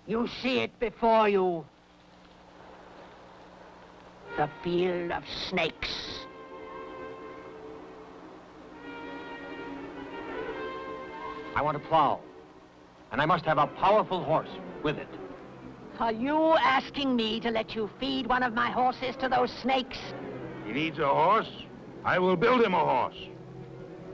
You see it before you. The field of snakes. I want to plow. And I must have a powerful horse with it. Are you asking me to let you feed one of my horses to those snakes? He needs a horse. I will build him a horse.